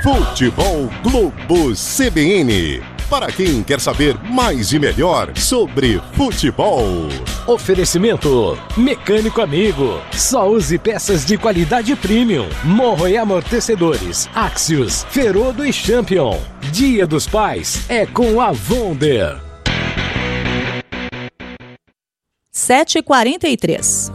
Futebol Globo CBN. Para quem quer saber mais e melhor sobre futebol. Oferecimento Mecânico Amigo. Só use peças de qualidade premium. Morro e amortecedores. Axios, Ferodo e Champion. Dia dos Pais é com a Wonder. 7h43.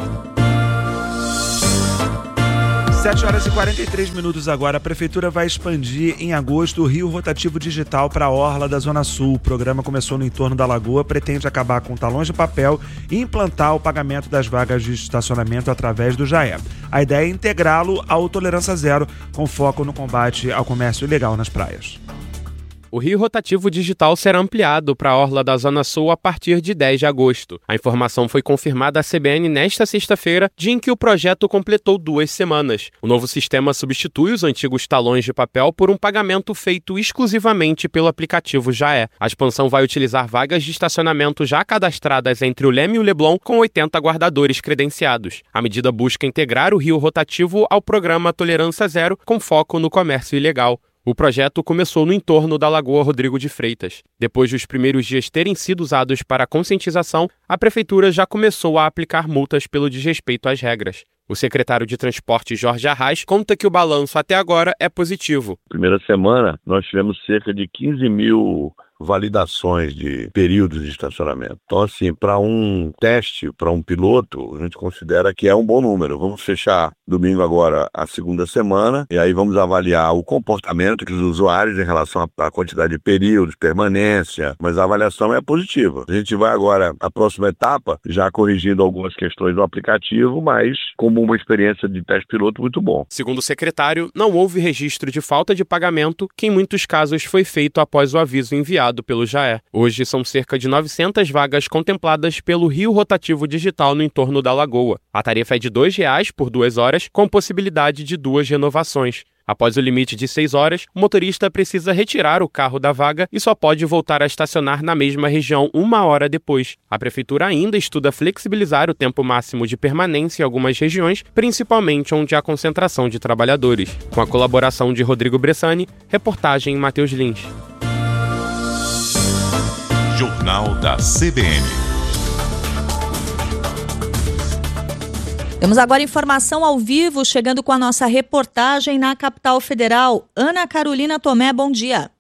7h43 agora. A Prefeitura vai expandir em agosto o Rio Rotativo Digital para a orla da Zona Sul. O programa começou no entorno da Lagoa, pretende acabar com talões de papel e implantar o pagamento das vagas de estacionamento através do JAE. A ideia é integrá-lo ao Tolerância Zero, com foco no combate ao comércio ilegal nas praias. O Rio Rotativo Digital será ampliado para a orla da Zona Sul a partir de 10 de agosto. A informação foi confirmada à CBN nesta sexta-feira, dia em que o projeto completou 2 semanas. O novo sistema substitui os antigos talões de papel por um pagamento feito exclusivamente pelo aplicativo JAE. A expansão vai utilizar vagas de estacionamento já cadastradas entre o Leme e o Leblon, com 80 guardadores credenciados. A medida busca integrar o Rio Rotativo ao programa Tolerância Zero, com foco no comércio ilegal. O projeto começou no entorno da Lagoa Rodrigo de Freitas. Depois dos primeiros dias terem sido usados para conscientização, a Prefeitura já começou a aplicar multas pelo desrespeito às regras. O secretário de Transporte, Jorge Arraes, conta que o balanço até agora é positivo. Primeira semana, nós tivemos cerca de 15 mil validações de períodos de estacionamento. Então, assim, para um teste, para um piloto, a gente considera que é um bom número. Vamos fechar domingo agora a segunda semana e aí vamos avaliar o comportamento dos usuários em relação à quantidade de períodos, permanência, mas a avaliação é positiva. A gente vai agora, a próxima etapa, já corrigindo algumas questões do aplicativo, mas como uma experiência de teste piloto muito bom. Segundo o secretário, não houve registro de falta de pagamento, que em muitos casos foi feito após o aviso enviado pelo JAE. Hoje são cerca de 900 vagas contempladas pelo Rio Rotativo Digital no entorno da Lagoa. A tarifa é de R$ 2,00 por 2 horas, com possibilidade de 2 renovações. Após o limite de 6 horas, o motorista precisa retirar o carro da vaga e só pode voltar a estacionar na mesma região 1 hora depois. A Prefeitura ainda estuda flexibilizar o tempo máximo de permanência em algumas regiões, principalmente onde há concentração de trabalhadores. Com a colaboração de Rodrigo Bressani, reportagem Matheus Lins. Jornal da CBN. Temos agora informação ao vivo, chegando com a nossa reportagem na capital federal. Ana Carolina Tomé, bom dia.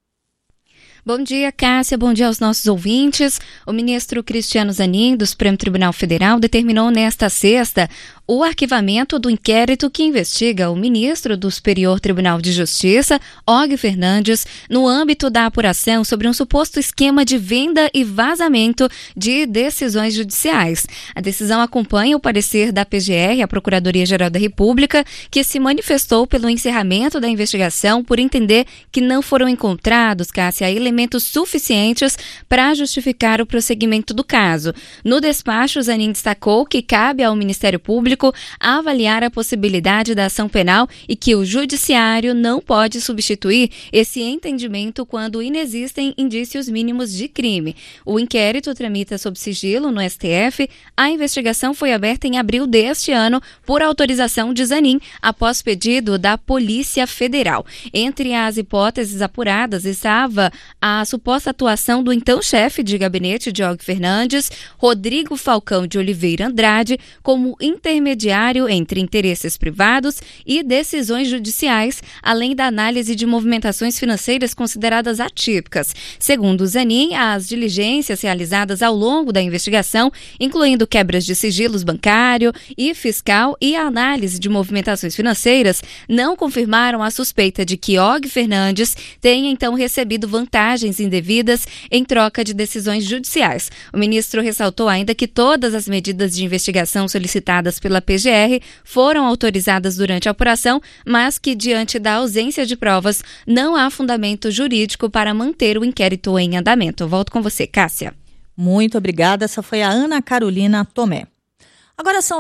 Bom dia, Cássia. Bom dia aos nossos ouvintes. O ministro Cristiano Zanin, do Supremo Tribunal Federal, determinou nesta sexta o arquivamento do inquérito que investiga o ministro do Superior Tribunal de Justiça, Og Fernandes, no âmbito da apuração sobre um suposto esquema de venda e vazamento de decisões judiciais. A decisão acompanha o parecer da PGR, a Procuradoria-Geral da República, que se manifestou pelo encerramento da investigação por entender que não foram encontrados, Cássia, elementos suficientes para justificar o prosseguimento do caso. No despacho, Zanin destacou que cabe ao Ministério Público avaliar a possibilidade da ação penal e que o Judiciário não pode substituir esse entendimento quando inexistem indícios mínimos de crime. O inquérito tramita sob sigilo no STF. A investigação foi aberta em abril deste ano por autorização de Zanin, após pedido da Polícia Federal. Entre as hipóteses apuradas estava a suposta atuação do então chefe de gabinete de Og Fernandes, Rodrigo Falcão de Oliveira Andrade, como intermediário entre interesses privados e decisões judiciais, além da análise de movimentações financeiras consideradas atípicas. Segundo Zanin, as diligências realizadas ao longo da investigação, incluindo quebras de sigilos bancário e fiscal e a análise de movimentações financeiras, não confirmaram a suspeita de que Og Fernandes tenha então recebido vantagens indevidas em troca de decisões judiciais. O ministro ressaltou ainda que todas as medidas de investigação solicitadas pela PGR foram autorizadas durante a apuração, mas que, diante da ausência de provas, não há fundamento jurídico para manter o inquérito em andamento. Volto com você, Cássia. Muito obrigada. Essa foi a Ana Carolina Tomé. Agora são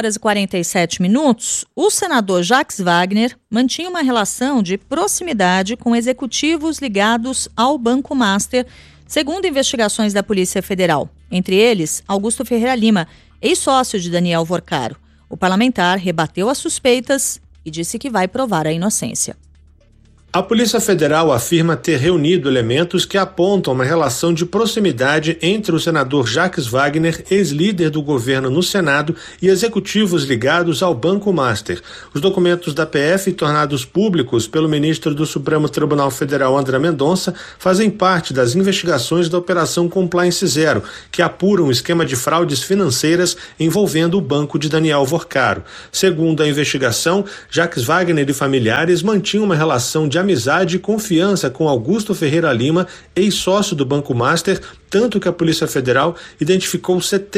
7h47. O senador Jacques Wagner mantinha uma relação de proximidade com executivos ligados ao Banco Master, segundo investigações da Polícia Federal. Entre eles, Augusto Ferreira Lima, ex-sócio de Daniel Vorcaro. O parlamentar rebateu as suspeitas e disse que vai provar a inocência. A Polícia Federal afirma ter reunido elementos que apontam uma relação de proximidade entre o senador Jacques Wagner, ex-líder do governo no Senado, e executivos ligados ao Banco Master. Os documentos da PF, tornados públicos pelo ministro do Supremo Tribunal Federal, André Mendonça, fazem parte das investigações da Operação Compliance Zero, que apura um esquema de fraudes financeiras envolvendo o banco de Daniel Vorcaro. Segundo a investigação, Jacques Wagner e familiares mantinham uma relação de amizade e confiança com Augusto Ferreira Lima, ex-sócio do Banco Master, tanto que a Polícia Federal identificou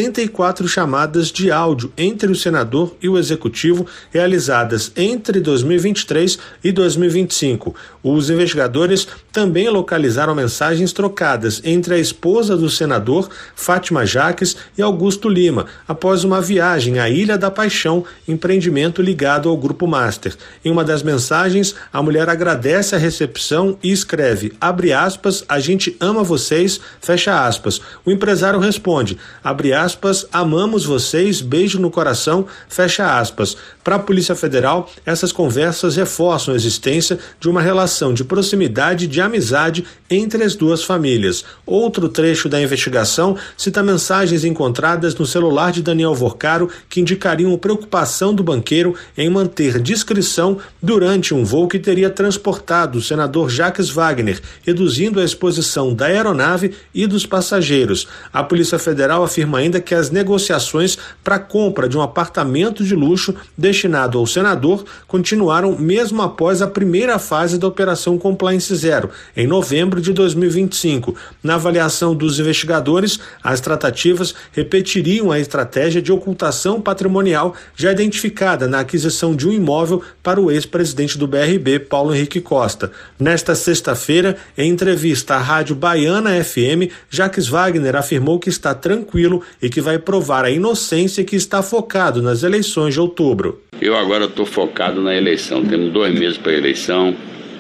74 chamadas de áudio entre o senador e o executivo realizadas entre 2023 e 2025. Os investigadores também localizaram mensagens trocadas entre a esposa do senador, Fátima Jacques, e Augusto Lima, após uma viagem à Ilha da Paixão, empreendimento ligado ao Grupo Master. Em uma das mensagens, a mulher agradece a recepção e escreve, abre aspas, a gente ama vocês, fecha aspas. O empresário responde, abre aspas, amamos vocês, beijo no coração, fecha aspas. Para a Polícia Federal, essas conversas reforçam a existência de uma relação de proximidade e de amizade entre as duas famílias. Outro trecho da investigação cita mensagens encontradas no celular de Daniel Vorcaro que indicariam preocupação do banqueiro em manter discrição durante um voo que teria transportado o senador Jacques Wagner, reduzindo a exposição da aeronave e dos passageiros. A Polícia Federal afirma ainda que as negociações para a compra de um apartamento de luxo destinado ao senador continuaram mesmo após a primeira fase da Operação Compliance Zero, em novembro de 2025. Na avaliação dos investigadores, as tratativas repetiriam a estratégia de ocultação patrimonial já identificada na aquisição de um imóvel para o ex-presidente do BRB, Paulo Henrique Costa. Nesta sexta-feira, em entrevista à Rádio Baiana FM, Jacques Wagner afirmou que está tranquilo e que vai provar a inocência e que está focado nas eleições de outubro. Eu agora estou focado na eleição. Temos 2 meses para a eleição.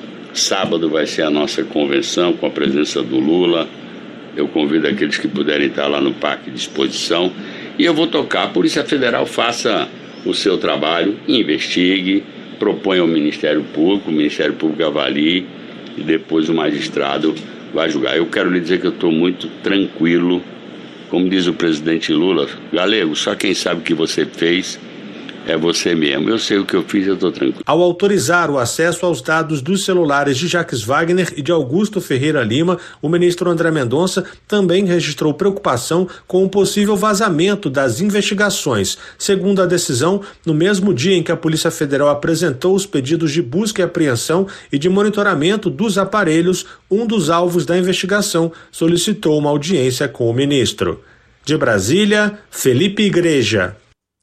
Sábado vai ser a nossa convenção com a presença do Lula. Eu convido aqueles que puderem estar lá no Parque de Exposição. E eu vou tocar. A Polícia Federal faça o seu trabalho, investigue, proponha ao Ministério Público, o Ministério Público avalie e depois o magistrado vai julgar. Eu quero lhe dizer que eu estou muito tranquilo. Como diz o presidente Lula, Galego, só quem sabe o que você fez é você mesmo. Eu sei o que eu fiz, eu estou tranquilo. Ao autorizar o acesso aos dados dos celulares de Jacques Wagner e de Augusto Ferreira Lima, o ministro André Mendonça também registrou preocupação com o possível vazamento das investigações. Segundo a decisão, no mesmo dia em que a Polícia Federal apresentou os pedidos de busca e apreensão e de monitoramento dos aparelhos, um dos alvos da investigação solicitou uma audiência com o ministro. De Brasília, Felipe Igreja.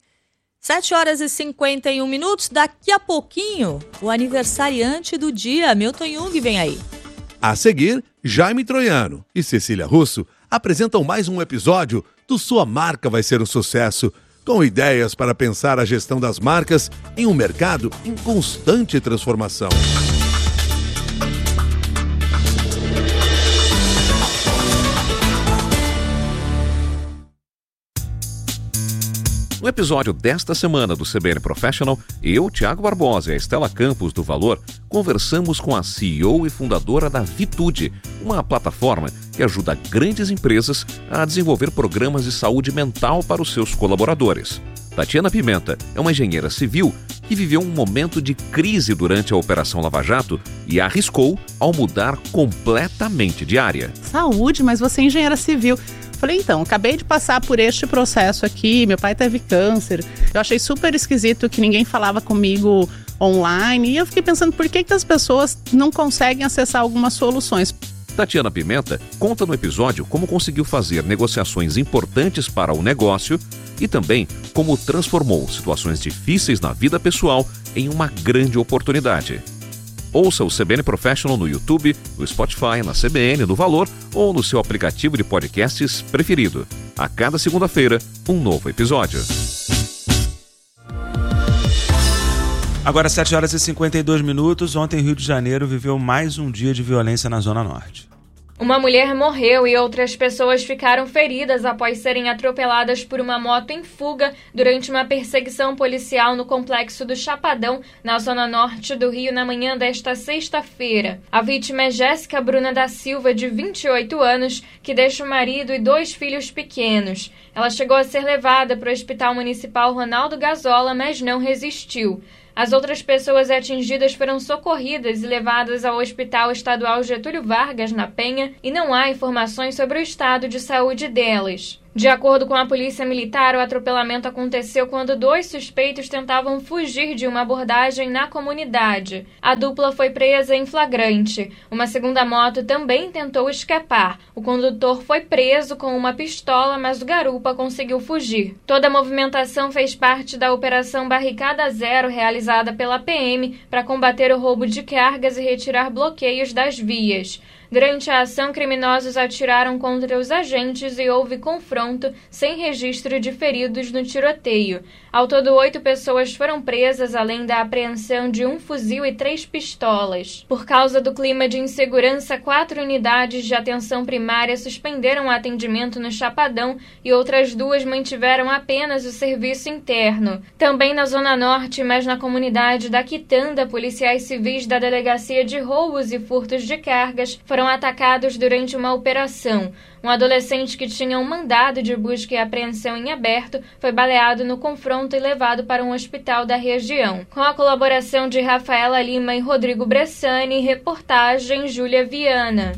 7h51. Daqui a pouquinho, o aniversariante do dia, Milton Jung, vem aí. A seguir, Jaime Troiano e Cecília Russo apresentam mais um episódio do Sua Marca Vai Ser um Sucesso, com ideias para pensar a gestão das marcas em um mercado em constante transformação. No episódio desta semana do CBN Professional, eu, Thiago Barbosa e a Estela Campos do Valor conversamos com a CEO e fundadora da Vitude, uma plataforma que ajuda grandes empresas a desenvolver programas de saúde mental para os seus colaboradores. Tatiana Pimenta é uma engenheira civil que viveu um momento de crise durante a Operação Lava Jato e arriscou ao mudar completamente de área. Saúde, mas você é engenheira civil. Falei, então, acabei de passar por este processo aqui, meu pai teve câncer. Eu achei super esquisito que ninguém falava comigo online e eu fiquei pensando por que as pessoas não conseguem acessar algumas soluções. Tatiana Pimenta conta no episódio como conseguiu fazer negociações importantes para o negócio e também como transformou situações difíceis na vida pessoal em uma grande oportunidade. Ouça o CBN Professional no YouTube, no Spotify, na CBN, no Valor ou no seu aplicativo de podcasts preferido. A cada segunda-feira, um novo episódio. Agora 7h52. Ontem, Rio de Janeiro viveu mais um dia de violência na Zona Norte. Uma mulher morreu e outras pessoas ficaram feridas após serem atropeladas por uma moto em fuga durante uma perseguição policial no complexo do Chapadão, na zona norte do Rio, na manhã desta sexta-feira. A vítima é Jéssica Bruna da Silva, de 28 anos, que deixa o marido e 2 filhos pequenos. Ela chegou a ser levada para o Hospital Municipal Ronaldo Gazola, mas não resistiu. As outras pessoas atingidas foram socorridas e levadas ao Hospital Estadual Getúlio Vargas, na Penha, e não há informações sobre o estado de saúde delas. De acordo com a Polícia Militar, o atropelamento aconteceu quando 2 suspeitos tentavam fugir de uma abordagem na comunidade. A dupla foi presa em flagrante. Uma segunda moto também tentou escapar. O condutor foi preso com uma pistola, mas o garupa conseguiu fugir. Toda a movimentação fez parte da Operação Barricada Zero, realizada pela PM para combater o roubo de cargas e retirar bloqueios das vias. Durante a ação, criminosos atiraram contra os agentes e houve confronto sem registro de feridos no tiroteio. Ao todo, 8 pessoas foram presas, além da apreensão de 1 fuzil e 3 pistolas. Por causa do clima de insegurança, 4 unidades de atenção primária suspenderam o atendimento no Chapadão e outras 2 mantiveram apenas o serviço interno. Também na Zona Norte, mas na comunidade da Quitanda, policiais civis da Delegacia de Roubos e Furtos de Cargas foram atacados durante uma operação. Um adolescente que tinha um mandado de busca e apreensão em aberto foi baleado no confronto e levado para um hospital da região. Com a colaboração de Rafaela Lima e Rodrigo Bressani, reportagem Júlia Viana.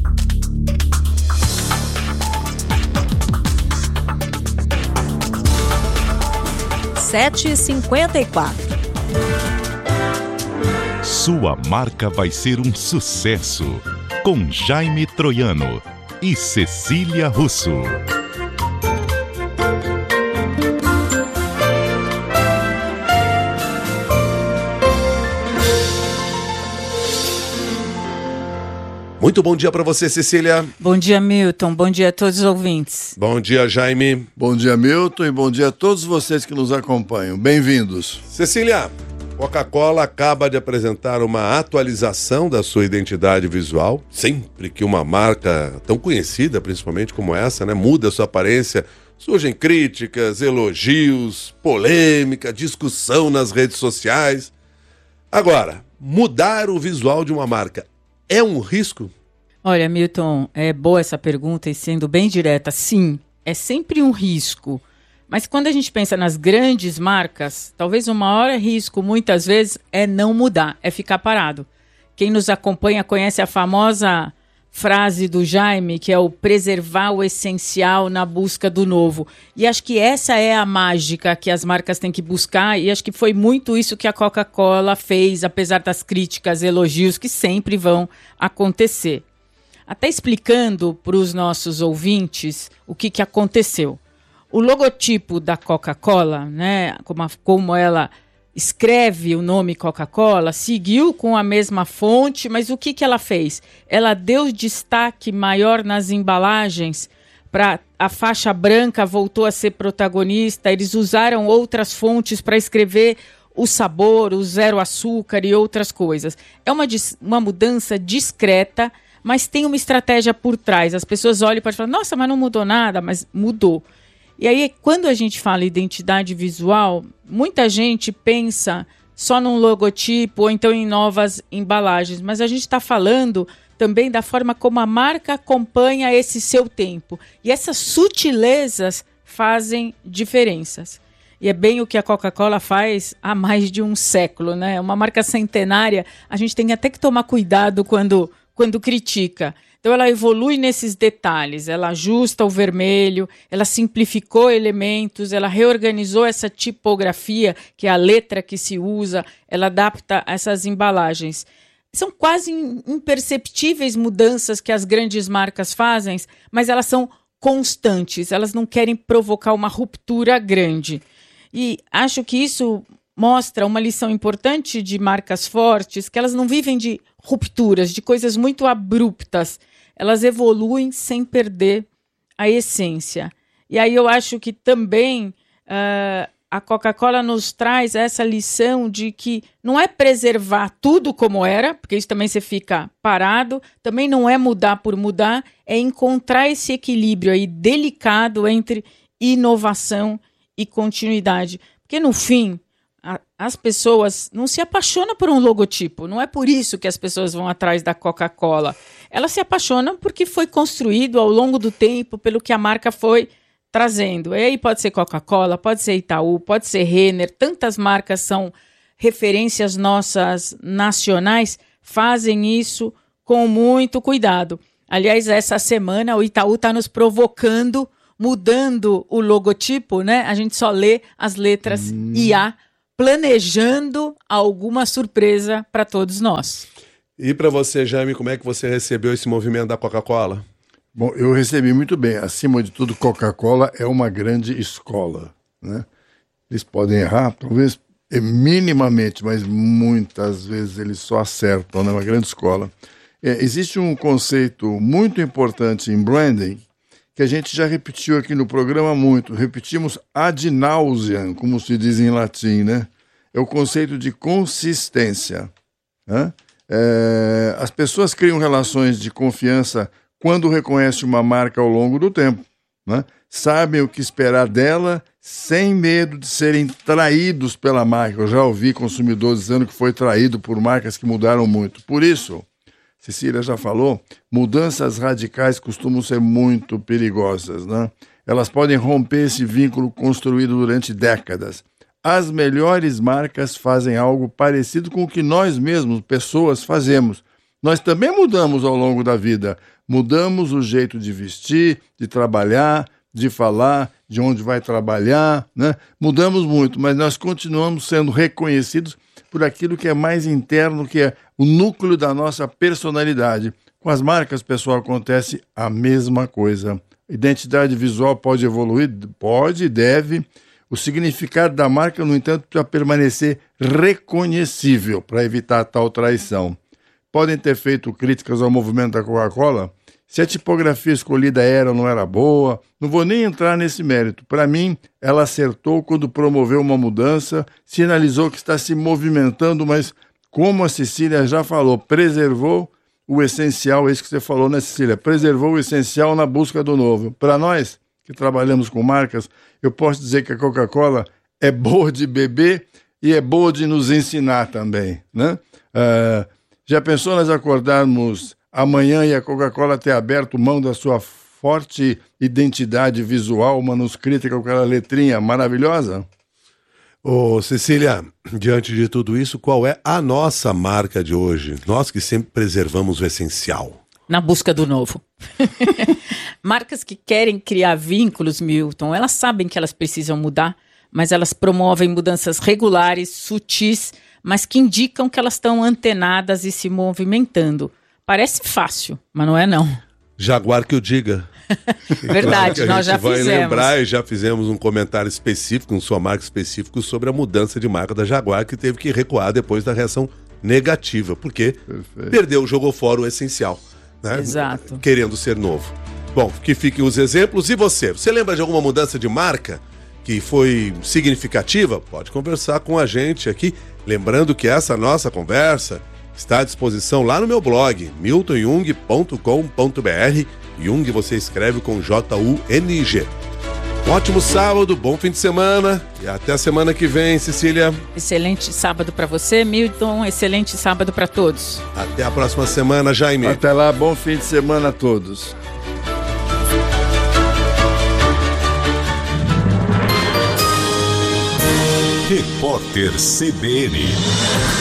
Sua marca vai ser um sucesso. Com Jaime Troiano e Cecília Russo. Muito bom dia para você, Cecília. Bom dia, Milton. Bom dia a todos os ouvintes. Bom dia, Jaime. Bom dia, Milton, e bom dia a todos vocês que nos acompanham. Bem-vindos. Cecília, Coca-Cola acaba de apresentar uma atualização da sua identidade visual. Sempre que uma marca tão conhecida, principalmente como essa, muda sua aparência, surgem críticas, elogios, polêmica, discussão nas redes sociais. Agora, mudar o visual de uma marca é um risco? Olha, Milton, é boa essa pergunta e sendo bem direta, sim, é sempre um risco. Mas quando a gente pensa nas grandes marcas, talvez o maior risco, muitas vezes, é não mudar, é ficar parado. Quem nos acompanha conhece a famosa frase do Jaime, que é o preservar o essencial na busca do novo. E acho que essa é a mágica que as marcas têm que buscar, e acho que foi muito isso que a Coca-Cola fez, apesar das críticas, elogios que sempre vão acontecer. Até explicando para os nossos ouvintes o que aconteceu. O logotipo da Coca-Cola, como ela escreve o nome Coca-Cola, seguiu com a mesma fonte, mas o que ela fez? Ela deu destaque maior nas embalagens, para a faixa branca voltou a ser protagonista, eles usaram outras fontes para escrever o sabor, o zero açúcar e outras coisas. É uma mudança discreta, mas tem uma estratégia por trás. As pessoas olham e podem falar, nossa, mas não mudou nada, mas mudou. E aí, quando a gente fala identidade visual, muita gente pensa só num logotipo ou então em novas embalagens, mas a gente está falando também da forma como a marca acompanha esse seu tempo. E essas sutilezas fazem diferenças. E é bem o que a Coca-Cola faz há mais de um século, né? Uma marca centenária, a gente tem até que tomar cuidado quando critica. Então ela evolui nesses detalhes, ela ajusta o vermelho, ela simplificou elementos, ela reorganizou essa tipografia, que é a letra que se usa, ela adapta essas embalagens. São quase imperceptíveis mudanças que as grandes marcas fazem, mas elas são constantes, elas não querem provocar uma ruptura grande. E acho que isso mostra uma lição importante de marcas fortes, que elas não vivem de rupturas, de coisas muito abruptas. Elas evoluem sem perder a essência. E aí eu acho que também a Coca-Cola nos traz essa lição de que não é preservar tudo como era, porque isso também você fica parado, também não é mudar por mudar, é encontrar esse equilíbrio aí delicado entre inovação e continuidade. Porque no fim, as pessoas não se apaixonam por um logotipo, não é por isso que as pessoas vão atrás da Coca-Cola. Elas se apaixonam porque foi construído ao longo do tempo, pelo que a marca foi trazendo. E aí pode ser Coca-Cola, pode ser Itaú, pode ser Renner, tantas marcas são referências nossas nacionais, fazem isso com muito cuidado. Aliás, essa semana o Itaú está nos provocando, mudando o logotipo, né? A gente só lê as letras IA, planejando alguma surpresa para todos nós. E para você, Jaime, como é que você recebeu esse movimento da Coca-Cola? Bom, eu recebi muito bem. Acima de tudo, Coca-Cola é uma grande escola, né? Eles podem errar, talvez minimamente, mas muitas vezes eles só acertam, né? Uma grande escola. Existe um conceito muito importante em branding que a gente já repetiu aqui no programa muito. Repetimos ad nauseam, como se diz em latim, né? É o conceito de consistência, né? As pessoas criam relações de confiança quando reconhecem uma marca ao longo do tempo, né? Sabem o que esperar dela sem medo de serem traídos pela marca. Eu já ouvi consumidores dizendo que foi traído por marcas que mudaram muito. Por isso, Cecília já falou, mudanças radicais costumam ser muito perigosas, né? Elas podem romper esse vínculo construído durante décadas. As melhores marcas fazem algo parecido com o que nós mesmos, pessoas, fazemos. Nós também mudamos ao longo da vida. Mudamos o jeito de vestir, de trabalhar, de falar, de onde vai trabalhar, né? Mudamos muito, mas nós continuamos sendo reconhecidos por aquilo que é mais interno, que é o núcleo da nossa personalidade. Com as marcas, pessoal, acontece a mesma coisa. Identidade visual pode evoluir? Pode, deve. O significado da marca, no entanto, precisa permanecer reconhecível para evitar tal traição. Podem ter feito críticas ao movimento da Coca-Cola? Se a tipografia escolhida era ou não era boa, não vou nem entrar nesse mérito. Para mim, ela acertou quando promoveu uma mudança, sinalizou que está se movimentando, mas, como a Cecília já falou, preservou o essencial, é isso que você falou, né, Cecília? Preservou o essencial na busca do novo. Para nós, que trabalhamos com marcas, eu posso dizer que a Coca-Cola é boa de beber e é boa de nos ensinar também, né? Já pensou nós acordarmos amanhã e a Coca-Cola ter aberto mão da sua forte identidade visual manuscrita com aquela letrinha maravilhosa? Ô, Cecília, diante de tudo isso, qual é a nossa marca de hoje? Nós que sempre preservamos o essencial. Na busca do novo. Marcas que querem criar vínculos, Milton, elas sabem que elas precisam mudar, mas elas promovem mudanças regulares, sutis, mas que indicam que elas estão antenadas e se movimentando. Parece fácil, mas não é não. Jaguar que o diga. Verdade, claro, nós já fizemos. A gente vai lembrar e já fizemos um comentário específico, sua marca específico, sobre a mudança de marca da Jaguar, que teve que recuar depois da reação negativa, porque perdeu, jogou fora o essencial, né? Exato. Querendo ser novo. Bom, que fiquem os exemplos. E você? Você lembra de alguma mudança de marca que foi significativa? Pode conversar com a gente aqui. Lembrando que essa nossa conversa está à disposição lá no meu blog, miltonjung.com.br. Jung você escreve com J-U-N-G. Um ótimo sábado, bom fim de semana e até a semana que vem, Cecília. Excelente sábado para você, Milton. Excelente sábado para todos. Até a próxima semana, Jaime. Até lá, bom fim de semana a todos. Repórter CBN.